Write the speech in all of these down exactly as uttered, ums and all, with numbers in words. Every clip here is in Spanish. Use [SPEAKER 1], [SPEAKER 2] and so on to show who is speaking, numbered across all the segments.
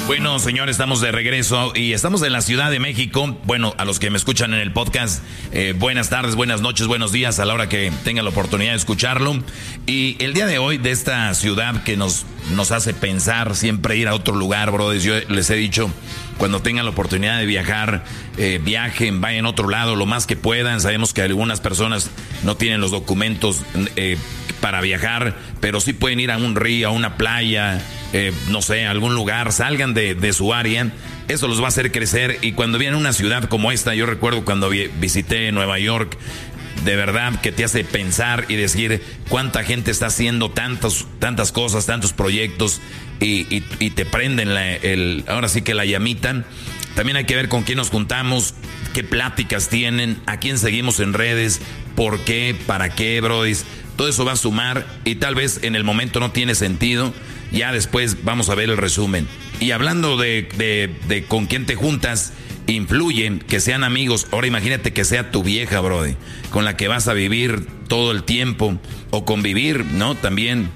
[SPEAKER 1] Bueno, señores, estamos de regreso y estamos en la Ciudad de México. Bueno, a los que me escuchan en el podcast, eh, buenas tardes, buenas noches, buenos días a la hora que tengan la oportunidad de escucharlo. Y el día de hoy de esta ciudad que nos, nos hace pensar siempre ir a otro lugar, brothers. Yo les he dicho, cuando tengan la oportunidad de viajar, eh, viajen, vayan a otro lado lo más que puedan. Sabemos que algunas personas no tienen los documentos eh, para viajar, pero sí pueden ir a un río, a una playa, eh, no sé, a algún lugar, salgan de, de su área. Eso los va a hacer crecer. Y cuando vienen a una ciudad como esta, yo recuerdo cuando vi, visité Nueva York, de verdad que te hace pensar y decir cuánta gente está haciendo tantas, tantas cosas, tantos proyectos y, y, y te prenden la, el, ahora sí que la llamita. También hay que ver con quién nos juntamos, qué pláticas tienen, a quién seguimos en redes, por qué, para qué, brodis. Todo eso va a sumar y tal vez en el momento no tiene sentido. Ya después vamos a ver el resumen. Y hablando de, de, de con quién te juntas, influyen, que sean amigos. Ahora imagínate que sea tu vieja, brody, con la que vas a vivir todo el tiempo o convivir, ¿no? También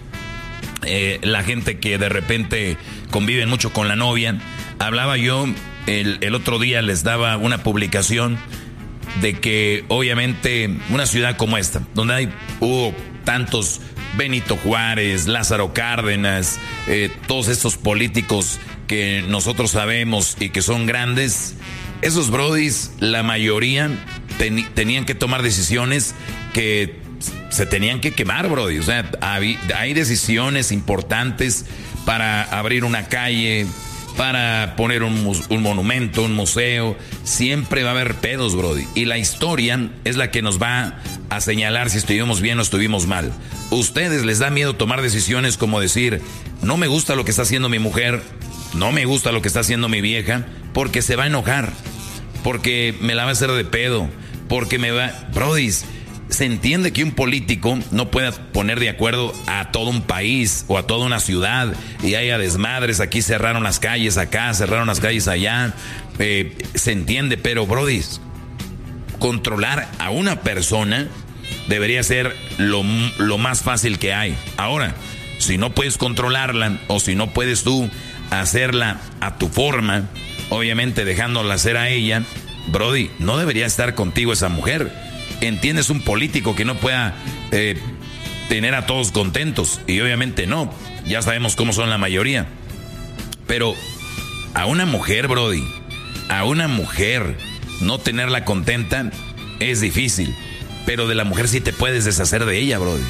[SPEAKER 1] eh, la gente que de repente conviven mucho con la novia. Hablaba yo, el, el otro día les daba una publicación de que obviamente una ciudad como esta, donde hay, hubo tantos Benito Juárez, Lázaro Cárdenas, eh, todos estos políticos que nosotros sabemos y que son grandes, esos brodis, la mayoría ten, tenían que tomar decisiones que se tenían que quemar, brody. O sea, hay, hay decisiones importantes para abrir una calle, para poner un, un monumento, un museo. Siempre va a haber pedos, brody. Y la historia es la que nos va a señalar si estuvimos bien o estuvimos mal. ¿Ustedes les da miedo tomar decisiones como decir, no me gusta lo que está haciendo mi mujer, no me gusta lo que está haciendo mi vieja, porque se va a enojar, porque me la va a hacer de pedo, porque me va... Brodis, se entiende que un político no pueda poner de acuerdo a todo un país o a toda una ciudad y haya desmadres, aquí cerraron las calles, acá cerraron las calles allá, eh, se entiende, pero brodis, controlar a una persona debería ser lo, lo más fácil que hay. Ahora, si no puedes controlarla o si no puedes tú hacerla a tu forma, obviamente dejándola hacer a ella, brody, no debería estar contigo esa mujer. ¿Entiendes? Un político que no pueda eh, tener a todos contentos. Y obviamente no. Ya sabemos cómo son la mayoría. Pero a una mujer, brody, a una mujer no tenerla contenta es difícil. Pero de la mujer sí te puedes deshacer de ella, brody.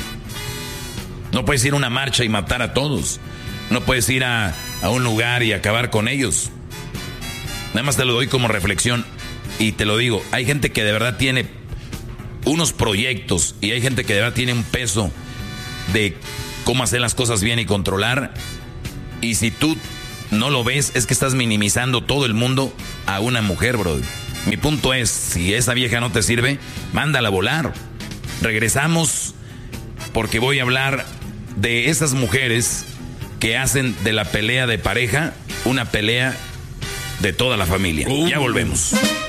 [SPEAKER 1] No puedes ir a una marcha y matar a todos. No puedes ir a, a un lugar y acabar con ellos. Nada más te lo doy como reflexión. Y te lo digo, hay gente que de verdad tiene unos proyectos y hay gente que de verdad tiene un peso de cómo hacer las cosas bien y controlar. Y si tú no lo ves, es que estás minimizando todo el mundo a una mujer, bro. Mi punto es, si esa vieja no te sirve, mándala a volar. Regresamos porque voy a hablar de esas mujeres que hacen de la pelea de pareja una pelea de toda la familia. Uh. Ya volvemos.